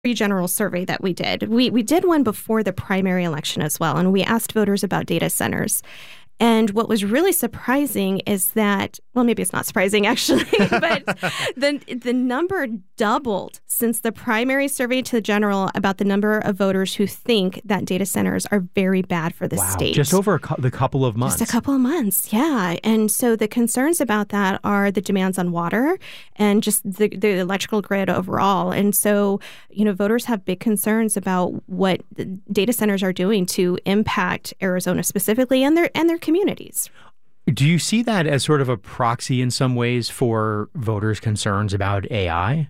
general survey that we did. We did one before the primary election as well, and we asked voters about data centers. And what was really surprising is that, well, maybe it's not surprising actually, but the number doubled since the primary survey to the general about the number of voters who think that data centers are very bad for the state. Just over the couple of months. Just a couple of months, yeah. And so the concerns about that are the demands on water and just the electrical grid overall. And so, voters have big concerns about what data centers are doing to impact Arizona specifically and their communities. Do you see that as sort of a proxy in some ways for voters' concerns about AI?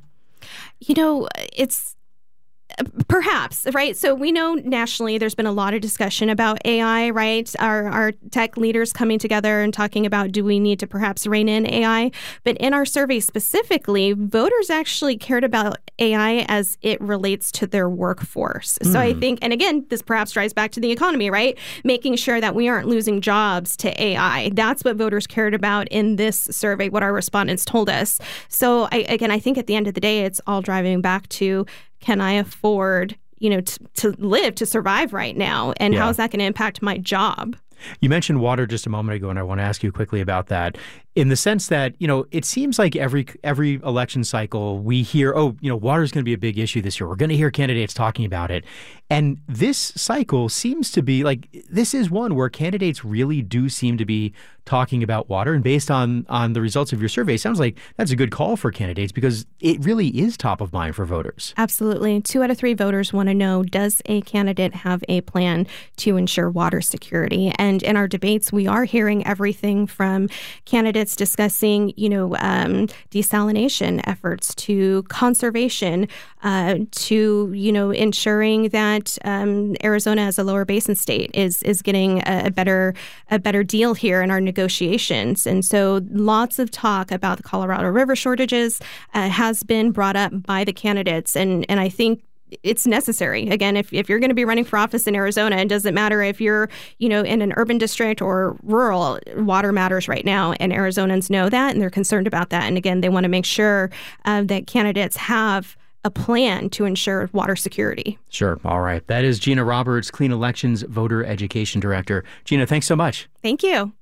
It's perhaps, right? So we know nationally there's been a lot of discussion about AI, right? Our tech leaders coming together and talking about, do we need to perhaps rein in AI? But in our survey specifically, voters actually cared about AI as it relates to their workforce. So I think, and again, this perhaps drives back to the economy, right? Making sure that we aren't losing jobs to AI. That's what voters cared about in this survey, what our respondents told us. So I think at the end of the day, it's all driving back to, can I afford, to live, to survive right now? And how is that going to impact my job? You mentioned water just a moment ago, and I want to ask you quickly about that. In the sense that, it seems like every election cycle we hear, water is going to be a big issue this year. We're going to hear candidates talking about it. And this cycle seems to be like, this is one where candidates really do seem to be talking about water. And based on the results of your survey, it sounds like that's a good call for candidates because it really is top of mind for voters. Absolutely. 2 out of 3 voters want to know, does a candidate have a plan to ensure water security? And in our debates, we are hearing everything from candidates discussing, desalination efforts to conservation, to, ensuring that Arizona as a lower basin state is getting a better deal here in our negotiations. And so lots of talk about the Colorado River shortages has been brought up by the candidates. And I think it's necessary. Again, if you're going to be running for office in Arizona, it doesn't matter if you're, in an urban district or rural, water matters right now. And Arizonans know that, and they're concerned about that. And again, they want to make sure that candidates have a plan to ensure water security. Sure. All right. That is Gina Roberts, Clean Elections Voter Education Director. Gina, thanks so much. Thank you.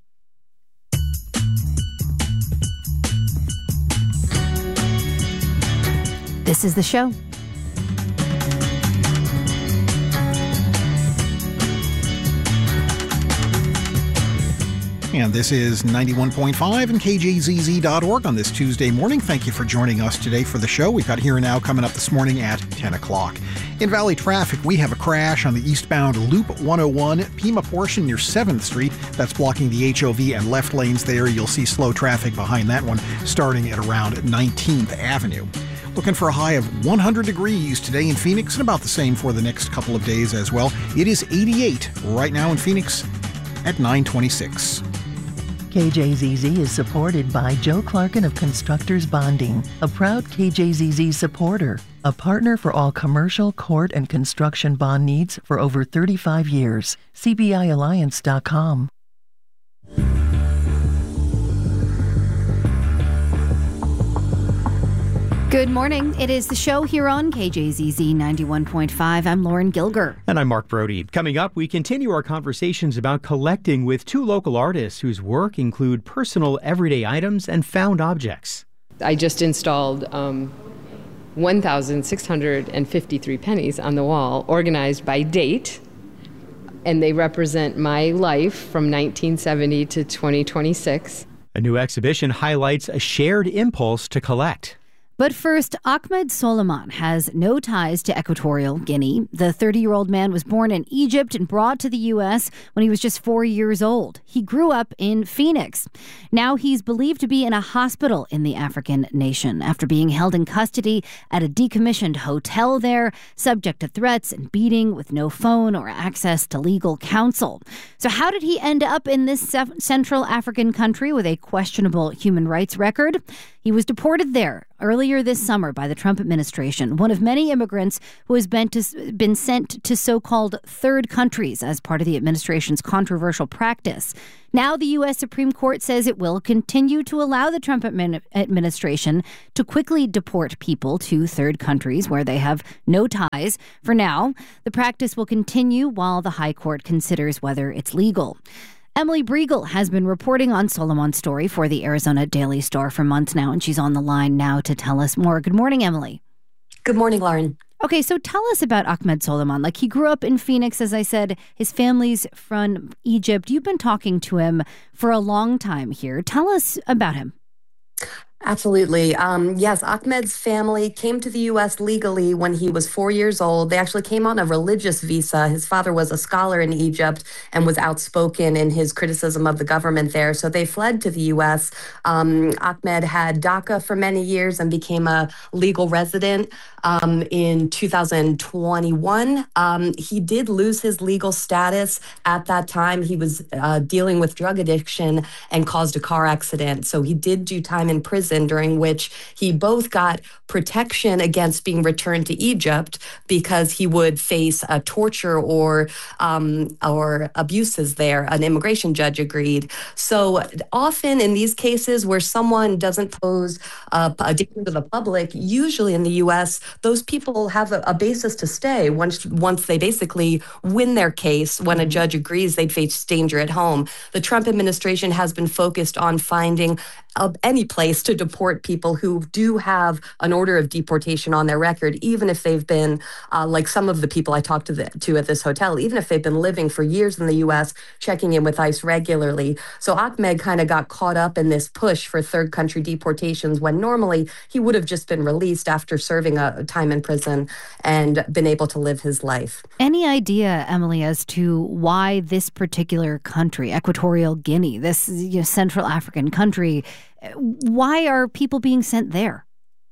This is the show. And this is 91.5 and KJZZ.org on this Tuesday morning. Thank you for joining us today for the show. We've got Here and Now coming up this morning at 10 o'clock. In Valley traffic, we have a crash on the eastbound Loop 101 Pima portion near 7th Street. That's blocking the HOV and left lanes there. You'll see slow traffic behind that one starting at around 19th Avenue. Looking for a high of 100 degrees today in Phoenix and about the same for the next couple of days as well. It is 88 right now in Phoenix at 9:26. KJZZ is supported by Joe Clarkin of Constructors Bonding, a proud KJZZ supporter, a partner for all commercial, court, and construction bond needs for over 35 years. CBIalliance.com. Good morning. It is the show here on KJZZ 91.5. I'm Lauren Gilger. And I'm Mark Brody. Coming up, we continue our conversations about collecting with 2 local artists whose work include personal everyday items and found objects. I just installed 1,653 pennies on the wall, organized by date, and they represent my life from 1970 to 2026. A new exhibition highlights a shared impulse to collect. But first, Ahmed Soliman has no ties to Equatorial Guinea. The 30-year-old man was born in Egypt and brought to the U.S. when he was just 4 years old. He grew up in Phoenix. Now he's believed to be in a hospital in the African nation after being held in custody at a decommissioned hotel there, subject to threats and beating with no phone or access to legal counsel. So how did he end up in this Central African country with a questionable human rights record? He was deported there earlier this summer by the Trump administration, one of many immigrants who has been sent to so-called third countries as part of the administration's controversial practice. Now the U.S. Supreme Court says it will continue to allow the Trump administration to quickly deport people to third countries where they have no ties. For now, the practice will continue while the High Court considers whether it's legal. Emily Briegel has been reporting on Soleiman's story for the Arizona Daily Star for months now, and she's on the line now to tell us more. Good morning, Emily. Good morning, Lauren. Okay, so tell us about Ahmed Soleiman. Like, he grew up in Phoenix, as I said. His family's from Egypt. You've been talking to him for a long time here. Tell us about him. Absolutely. Yes, Ahmed's family came to the U.S. legally when he was 4 years old. They actually came on a religious visa. His father was a scholar in Egypt and was outspoken in his criticism of the government there. So they fled to the U.S. Ahmed had DACA for many years and became a legal resident in 2021. He did lose his legal status at that time. He was dealing with drug addiction and caused a car accident. So he did do time in prison, during which he both got protection against being returned to Egypt because he would face torture or abuses there. An immigration judge agreed. So often in these cases where someone doesn't pose a danger to the public, usually in the U.S., those people have a basis to stay once they basically win their case. When a judge agrees they'd face danger at home. The Trump administration has been focused on finding any place to deport people who do have an order of deportation on their record, even if they've been, like some of the people I talked to at this hotel, even if they've been living for years in the U.S., checking in with ICE regularly. So Ahmed kind of got caught up in this push for third country deportations when normally he would have just been released after serving a time in prison and been able to live his life. Any idea, Emily, as to why this particular country, Equatorial Guinea, this Central African country, why are people being sent there?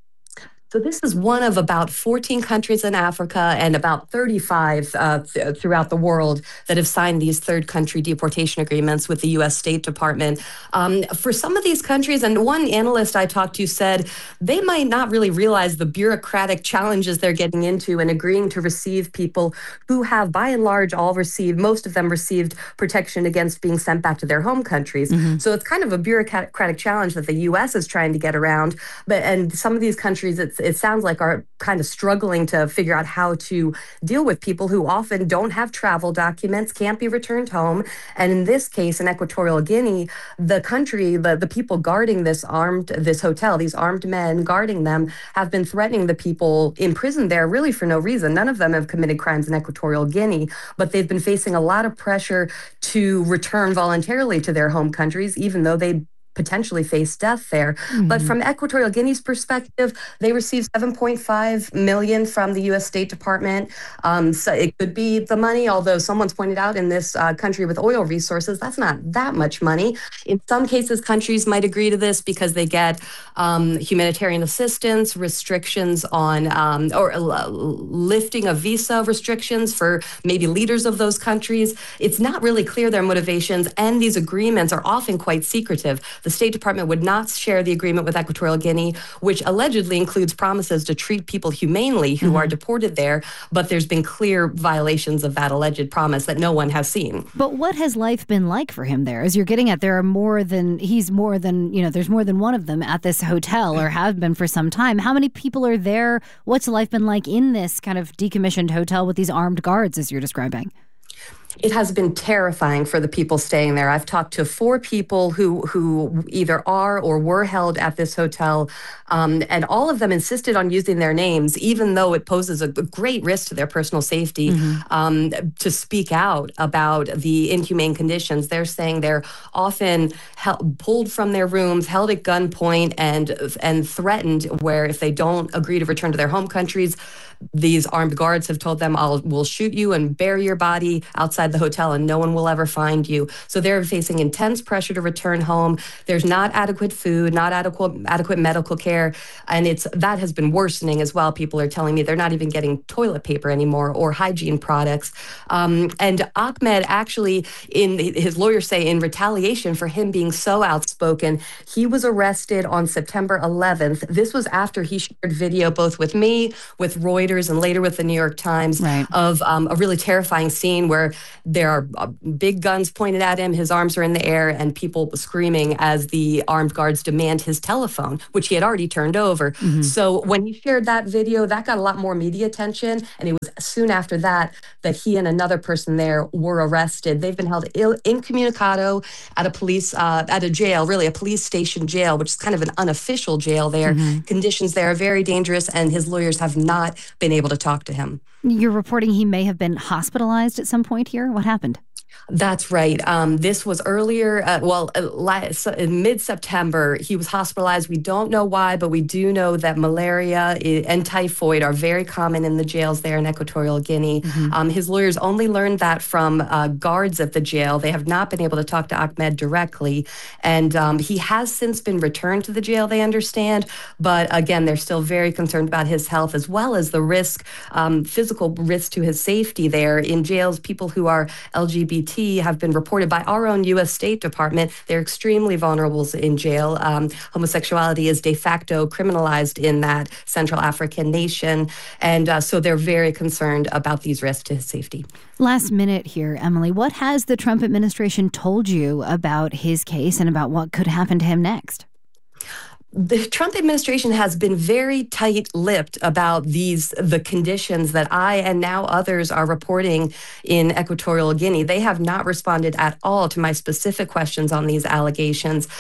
So this is one of about 14 countries in Africa and about 35 throughout the world that have signed these third country deportation agreements with the U.S. State Department. For some of these countries, and one analyst I talked to said they might not really realize the bureaucratic challenges they're getting into in agreeing to receive people who have, by and large, most of them received protection against being sent back to their home countries. Mm-hmm. So it's kind of a bureaucratic challenge that the U.S. is trying to get around. And some of these countries, it sounds like are kind of struggling to figure out how to deal with people who often don't have travel documents, can't be returned home. And in this case, in Equatorial Guinea, the country, the people guarding this hotel, these armed men guarding them, have been threatening the people imprisoned there really for no reason. None of them have committed crimes in Equatorial Guinea, but they've been facing a lot of pressure to return voluntarily to their home countries, even though they potentially face death there. Mm-hmm. But from Equatorial Guinea's perspective, they received $7.5 million from the U.S. State Department. So it could be the money, although someone's pointed out in this country with oil resources, that's not that much money. In some cases, countries might agree to this because they get humanitarian assistance, restrictions on, or lifting of visa restrictions for maybe leaders of those countries. It's not really clear their motivations, and these agreements are often quite secretive. The State Department would not share the agreement with Equatorial Guinea, which allegedly includes promises to treat people humanely who are deported there, but there's been clear violations of that alleged promise that no one has seen. But what has life been like for him there? As you're getting at, there's more than one of them at this hotel, or have been for some time. How many people are there? What's life been like in this kind of decommissioned hotel with these armed guards, as you're describing? It has been terrifying for the people staying there. I've talked to 4 people who either are or were held at this hotel, and all of them insisted on using their names, even though it poses a great risk to their personal safety, to speak out about the inhumane conditions. They're saying they're often pulled from their rooms, held at gunpoint, and threatened, where if they don't agree to return to their home countries, these armed guards have told them, we'll shoot you and bury your body outside the hotel and no one will ever find you. So they're facing intense pressure to return home. There's not adequate food, not adequate medical care. And that has been worsening as well. People are telling me they're not even getting toilet paper anymore or hygiene products. And Ahmed actually, his lawyers say, in retaliation for him being so outspoken, he was arrested on September 11th. This was after he shared video both with me, with Reuters, and later with the New York Times of a really terrifying scene where there are big guns pointed at him, his arms are in the air, and people screaming as the armed guards demand his telephone, which he had already turned over. Mm-hmm. So when he shared that video, that got a lot more media attention, and it was soon after that he and another person there were arrested. They've been held incommunicado at a jail, really a police station jail, which is kind of an unofficial jail there. Mm-hmm. Conditions there are very dangerous, and his lawyers have not been able to talk to him. You're reporting he may have been hospitalized at some point here. What happened? That's right. This was earlier, in mid-September, he was hospitalized. We don't know why, but we do know that malaria and typhoid are very common in the jails there in Equatorial Guinea. Mm-hmm. His lawyers only learned that from guards at the jail. They have not been able to talk to Ahmed directly. And he has since been returned to the jail, they understand. But again, they're still very concerned about his health, as well as the risk, physical risk to his safety there. In jails, people who are LGBT have been reported by our own U.S. State Department. They're extremely vulnerable in jail. Homosexuality is de facto criminalized in that Central African nation. And so they're very concerned about these risks to his safety. Last minute here, Emily, what has the Trump administration told you about his case and about what could happen to him next? The Trump administration has been very tight-lipped about the conditions that I and now others are reporting in Equatorial Guinea. They have not responded at all to my specific questions on these allegations.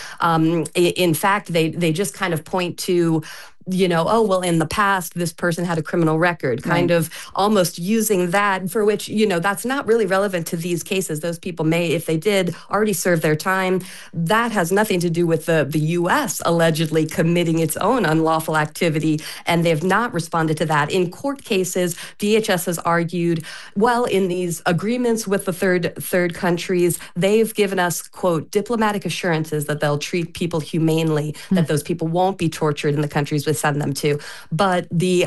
In fact, they just kind of point to, in the past, this person had a criminal record, kind of almost using that, for which, that's not really relevant to these cases. Those people may, if they did, already serve their time. That has nothing to do with the U.S. allegedly committing its own unlawful activity, and they have not responded to that. In court cases, DHS has argued, in these agreements with the third countries, they've given us, quote, diplomatic assurances that they'll treat people humanely, that those people won't be tortured in the countries we send them to. But the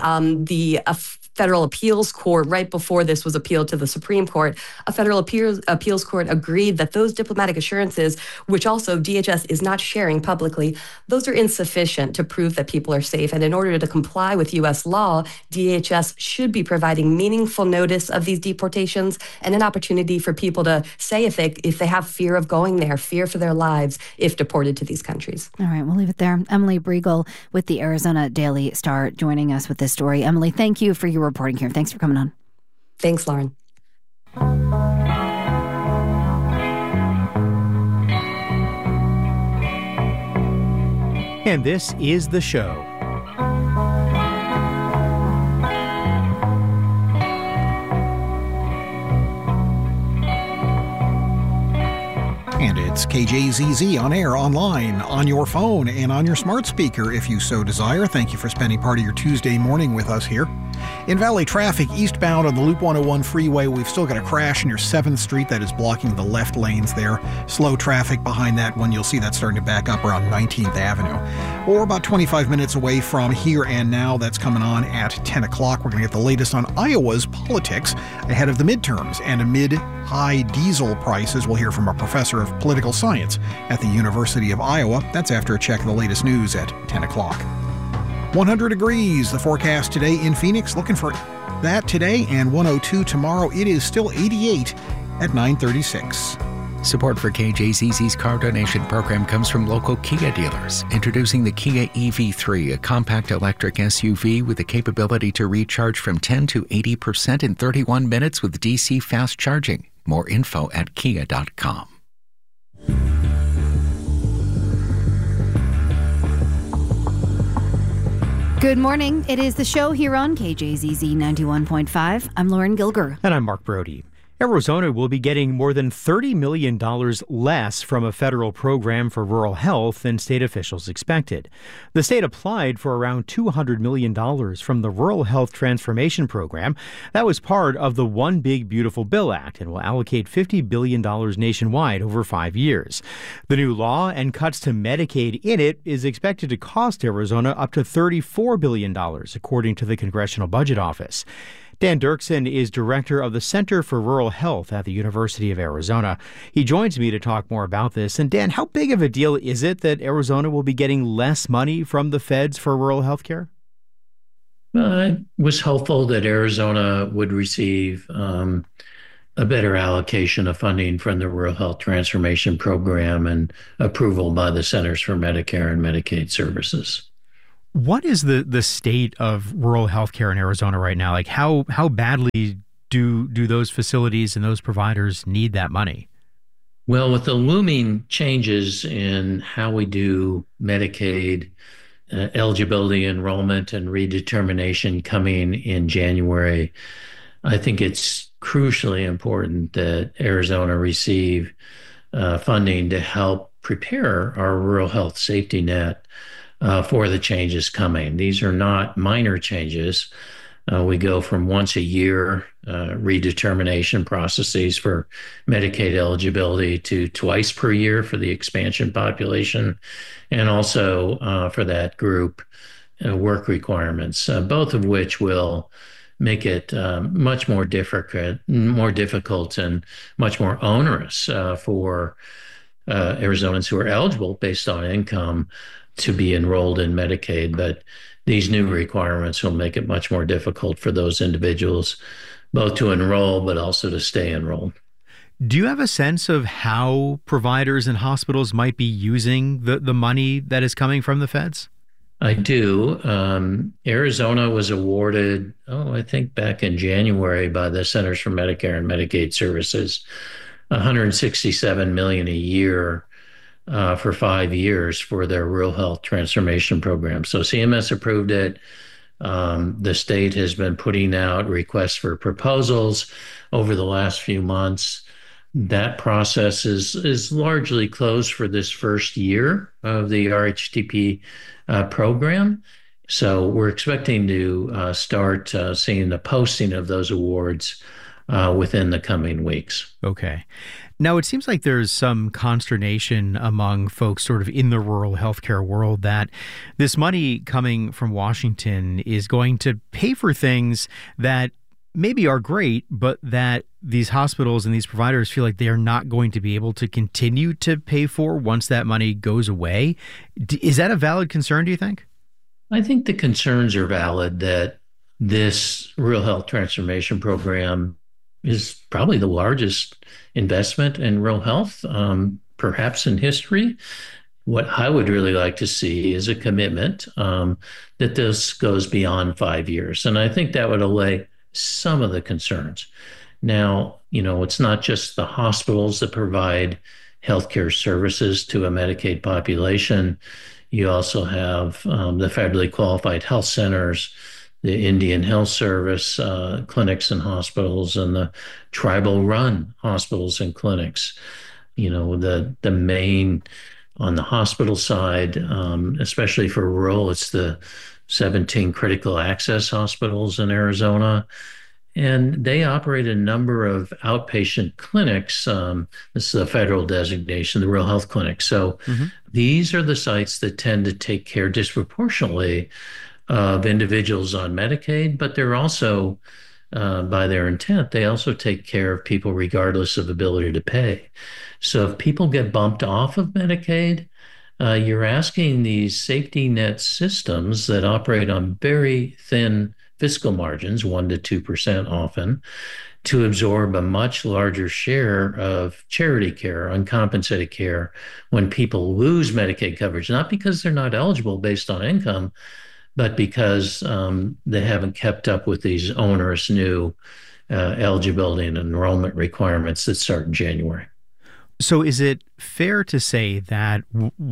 federal appeals court, right before this was appealed to the Supreme Court, a federal appeals court agreed that those diplomatic assurances, which also DHS is not sharing publicly, those are insufficient to prove that people are safe. And in order to comply with U.S. law, DHS should be providing meaningful notice of these deportations and an opportunity for people to say if they have fear of going there, fear for their lives if deported to these countries. All right, we'll leave it there. Emily Briegel with the Arizona Daily Star joining us with this story. Emily, thank you for your reporting here. Thanks for coming on. Thanks, Lauren. And this is The Show. And it's KJZZ on air, online, on your phone, and on your smart speaker if you so desire. Thank you for spending part of your Tuesday morning with us here. In Valley traffic, eastbound on the Loop 101 freeway, we've still got a crash near 7th Street that is blocking the left lanes there. Slow traffic behind that one. You'll see that starting to back up around 19th Avenue. Or about 25 minutes away from Here and Now. That's coming on at 10 o'clock. We're going to get the latest on Iowa's politics ahead of the midterms. And amid high diesel prices, we'll hear from a professor of political science at the University of Iowa. That's after a check of the latest news at 10 o'clock. 100 degrees, the forecast today in Phoenix. Looking for that today, and 102 tomorrow. It is still 88 at 9:36. Support for KJZZ's car donation program comes from local Kia dealers. Introducing the Kia EV3, a compact electric SUV with the capability to recharge from 10 to 80% in 31 minutes with DC fast charging. More info at kia.com. Good morning. It is The Show here on KJZZ 91.5. I'm Lauren Gilger. And I'm Mark Brody. Arizona will be getting more than $30 million less from a federal program for rural health than state officials expected. The state applied for around $200 million from the Rural Health Transformation Program. That was part of the One Big Beautiful Bill Act and will allocate $50 billion nationwide over 5 years. The new law and cuts to Medicaid in it is expected to cost Arizona up to $34 billion, according to the Congressional Budget Office. Dan Dirksen is director of the Center for Rural Health at the University of Arizona. He joins me to talk more about this. And Dan, how big of a deal is it that Arizona will be getting less money from the feds for rural health care? I was hopeful that Arizona would receive a better allocation of funding from the Rural Health Transformation Program and approval by the Centers for Medicare and Medicaid Services. What is the state of rural health care in Arizona right now? Like how badly do those facilities and those providers need that money? Well, with the looming changes in how we do Medicaid eligibility, enrollment, and redetermination coming in January, I think it's crucially important that Arizona receive funding to help prepare our rural health safety net for the changes coming. These are not minor changes. We go from once a year redetermination processes for Medicaid eligibility to twice per year for the expansion population, and also for that group work requirements, both of which will make it much more difficult and much more onerous for Arizonans who are eligible based on income to be enrolled in Medicaid. But these new requirements will make it much more difficult for those individuals both to enroll but also to stay enrolled. Do you have a sense of how providers and hospitals might be using the money that is coming from the feds? I do. Arizona was awarded, I think back in January by the Centers for Medicare and Medicaid Services, $167 million a year for 5 years for their Rural Health Transformation Program. So CMS approved it. The state has been putting out requests for proposals over the last few months. That process is largely closed for this first year of the RHTP program. So we're expecting to start seeing the posting of those awards within the coming weeks. Okay. Now, it seems like there's some consternation among folks sort of in the rural healthcare world that this money coming from Washington is going to pay for things that maybe are great, but that these hospitals and these providers feel like they are not going to be able to continue to pay for once that money goes away. Is that a valid concern, do you think? I think the concerns are valid that this Rural Health Transformation Program is probably the largest investment in rural health, perhaps in history. What I would really like to see is a commitment that this goes beyond 5 years. And I think that would allay some of the concerns. Now, it's not just the hospitals that provide healthcare services to a Medicaid population. You also have the federally qualified health centers, the Indian Health Service clinics and hospitals, and the tribal-run hospitals and clinics. The main on the hospital side, especially for rural, it's the 17 critical access hospitals in Arizona. And they operate a number of outpatient clinics. This is a federal designation, the Rural Health Clinic. So these are the sites that tend to take care disproportionately of individuals on Medicaid, but they're also, by their intent, they also take care of people regardless of ability to pay. So if people get bumped off of Medicaid, you're asking these safety net systems that operate on very thin fiscal margins, 1% to 2% often, to absorb a much larger share of charity care, uncompensated care, when people lose Medicaid coverage, not because they're not eligible based on income, but because they haven't kept up with these onerous new eligibility and enrollment requirements that start in January. So is it fair to say that what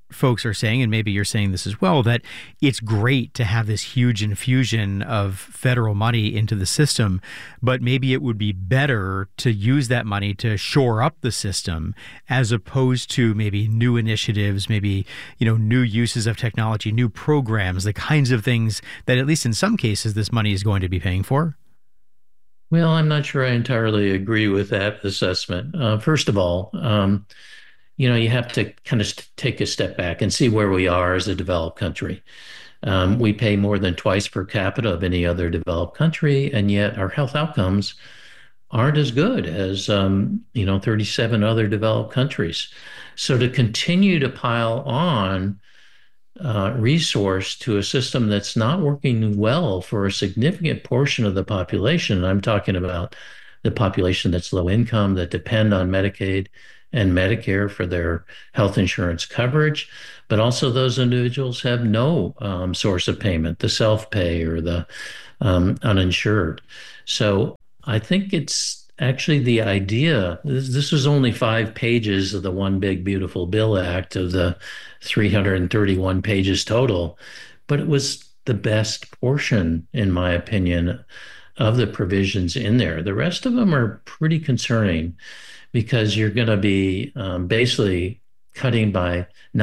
folks are saying, and maybe you're saying this as well, that it's great to have this huge infusion of federal money into the system, but maybe it would be better to use that money to shore up the system as opposed to maybe new initiatives, maybe, new uses of technology, new programs, the kinds of things that at least in some cases this money is going to be paying for? Well, I'm not sure I entirely agree with that assessment. First of all, you have to kind of take a step back and see where we are as a developed country. We pay more than twice per capita of any other developed country, and yet our health outcomes aren't as good as 37 other developed countries. So to continue to pile on resource to a system that's not working well for a significant portion of the population, I'm talking about the population that's low income, that depend on Medicaid and Medicare for their health insurance coverage, but also those individuals have no source of payment, the self-pay or the uninsured. So I think it's actually the idea, this was only 5 pages of the One Big Beautiful Bill Act of the 331 pages total, but it was the best portion, in my opinion, of the provisions in there. The rest of them are pretty concerning, because you're going to be basically cutting by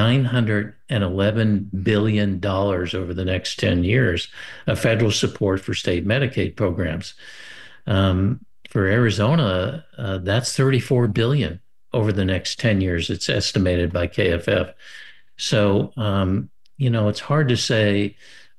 $911 billion over the next 10 years of federal support for state Medicaid programs. For Arizona, that's $34 billion over the next 10 years. It's estimated by KFF. So, it's hard to say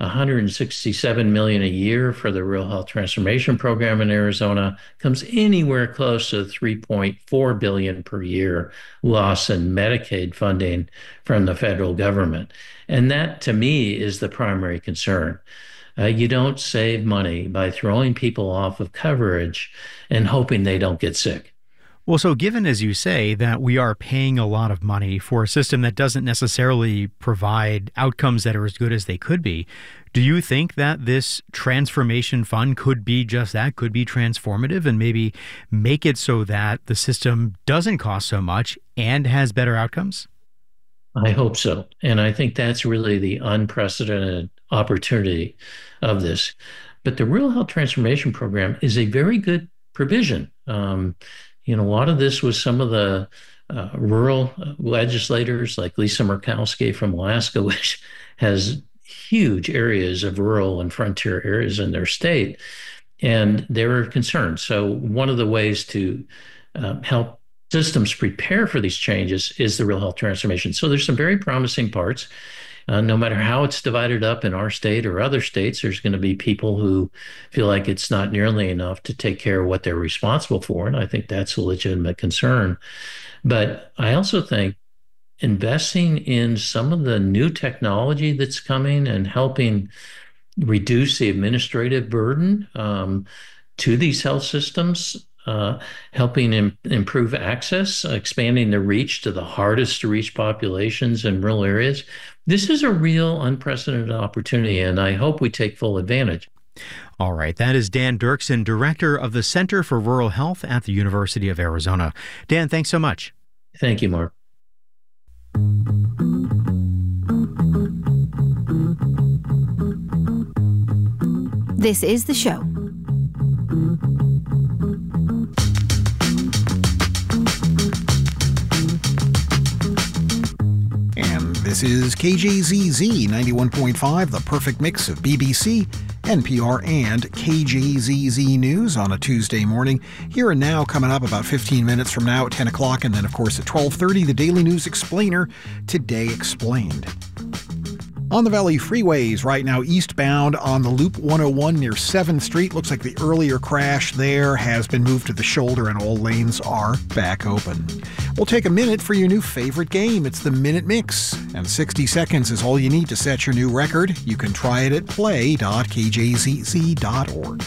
$167 million a year for the Rural Health Transformation Program in Arizona comes anywhere close to $3.4 billion per year loss in Medicaid funding from the federal government. And that, to me, is the primary concern. You don't save money by throwing people off of coverage and hoping they don't get sick. Well, so given, as you say, that we are paying a lot of money for a system that doesn't necessarily provide outcomes that are as good as they could be, do you think that this transformation fund could be just that, could be transformative and maybe make it so that the system doesn't cost so much and has better outcomes? I hope so. And I think that's really the unprecedented opportunity of this. But the Rural Health Transformation Program is a very good provision. A lot of this was some of the rural legislators like Lisa Murkowski from Alaska, which has huge areas of rural and frontier areas in their state. And they were concerned. So one of the ways to help systems prepare for these changes is the Rural Health Transformation. So there's some very promising parts. No matter how it's divided up in our state or other states, there's going to be people who feel like it's not nearly enough to take care of what they're responsible for. And I think that's a legitimate concern. But I also think investing in some of the new technology that's coming and helping reduce the administrative burden to these health systems, helping improve access, expanding the reach to the hardest to reach populations in rural areas. This is a real unprecedented opportunity, and I hope we take full advantage. All right. That is Dan Dirksen, Director of the Center for Rural Health at the University of Arizona. Dan, thanks so much. Thank you, Mark. This is The Show. This is KJZZ 91.5, the perfect mix of BBC, NPR, and KJZZ News on a Tuesday morning. Here and Now coming up about 15 minutes from now at 10 o'clock, and then, of course, at 12:30, the Daily News Explainer, Today Explained. On the Valley freeways right now, eastbound on the Loop 101 near 7th Street. Looks like the earlier crash there has been moved to the shoulder and all lanes are back open. We'll take a minute for your new favorite game. It's the Minute Mix, and 60 seconds is all you need to set your new record. You can try it at play.kjzz.org.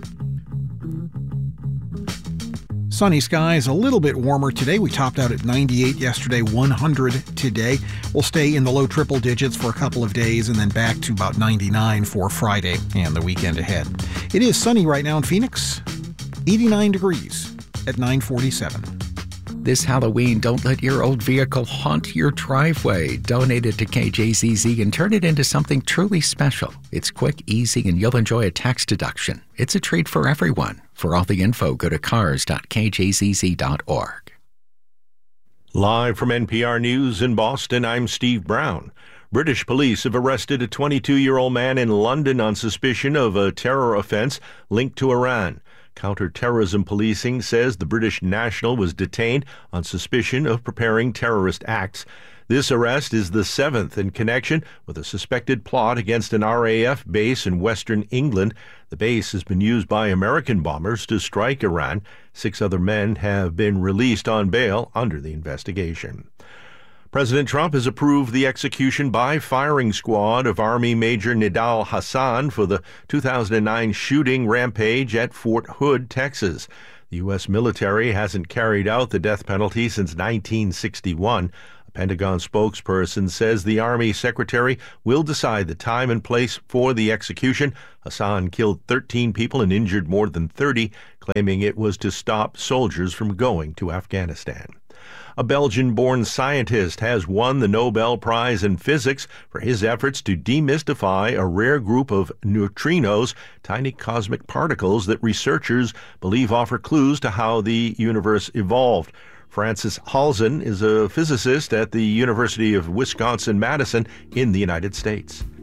Sunny skies, a little bit warmer today. We topped out at 98 yesterday, 100 today. We'll stay in the low triple digits for a couple of days and then back to about 99 for Friday and the weekend ahead. It is sunny right now in Phoenix, 89 degrees at 9:47. This Halloween, don't let your old vehicle haunt your driveway. Donate it to KJZZ and turn it into something truly special. It's quick, easy, and you'll enjoy a tax deduction. It's a treat for everyone. For all the info, go to cars.kjzz.org. Live from NPR News in Boston, I'm Steve Brown. British police have arrested a 22-year-old man in London on suspicion of a terror offense linked to Iran. Counter-terrorism policing says the British national was detained on suspicion of preparing terrorist acts. This arrest is the seventh in connection with a suspected plot against an RAF base in western England. The base has been used by American bombers to strike Iran. 6 other men have been released on bail under the investigation. President Trump has approved the execution by firing squad of Army Major Nidal Hasan for the 2009 shooting rampage at Fort Hood, Texas. The U.S. military hasn't carried out the death penalty since 1961. A Pentagon spokesperson says the Army Secretary will decide the time and place for the execution. Hasan killed 13 people and injured more than 30, claiming it was to stop soldiers from going to Afghanistan. A Belgian-born scientist has won the Nobel Prize in Physics for his efforts to demystify a rare group of neutrinos, tiny cosmic particles that researchers believe offer clues to how the universe evolved. Francis Halzen is a physicist at the University of Wisconsin-Madison in the United States.